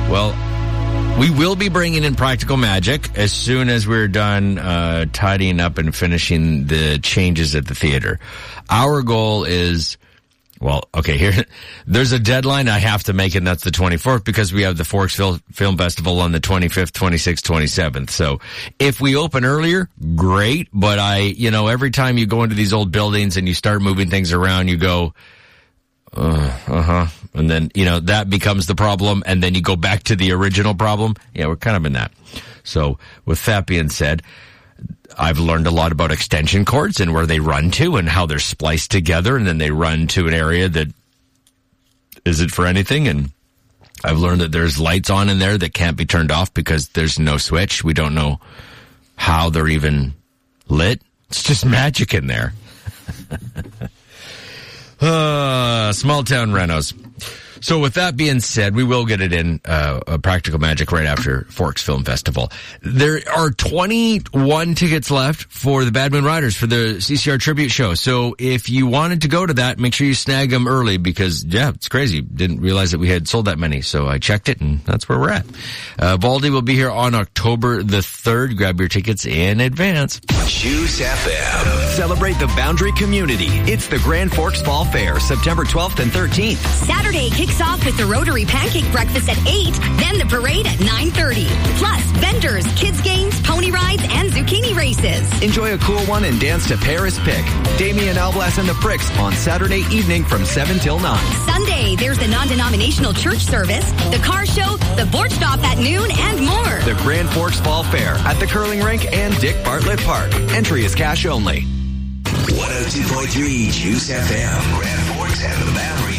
Well, we will be bringing in Practical Magic as soon as we're done tidying up and finishing the changes at the theater. Our goal is, well, okay, here, there's a deadline I have to make, and that's the 24th, because we have the Forks Film Festival on the 25th, 26th, 27th. So if we open earlier, great, but every time you go into these old buildings and you start moving things around, you go, and then, that becomes the problem, and then you go back to the original problem. Yeah, we're kind of in that. So with that being said, I've learned a lot about extension cords and where they run to and how they're spliced together, and then they run to an area that isn't for anything. And I've learned that there's lights on in there that can't be turned off because there's no switch. We don't know how they're even lit. It's just magic in there. Small town renos. So with that being said, we will get it in Practical Magic right after Forks Film Festival. There are 21 tickets left for the Bad Moon Riders for the CCR tribute show. So if you wanted to go to that, make sure you snag them early because, yeah, it's crazy. Didn't realize that we had sold that many. So I checked it, and that's where we're at. Baldy will be here on October the 3rd. Grab your tickets in advance. Juice FM. Celebrate the Boundary community. It's the Grand Forks Fall Fair, September 12th and 13th. Saturday kicks off with the Rotary Pancake Breakfast at 8, then the parade at 9:30. Plus, vendors, kids games, pony rides, and zucchini races. Enjoy a cool one and dance to Paris Pick. Damian Alblas and the Pricks on Saturday evening from 7 till 9. Sunday, there's the non-denominational church service, the car show, the board stop at noon, and more. The Grand Forks Fall Fair at the Curling Rink and Dick Bartlett Park. Entry is cash only. 102.3 Juice FM. Grand Forks and the Boundary.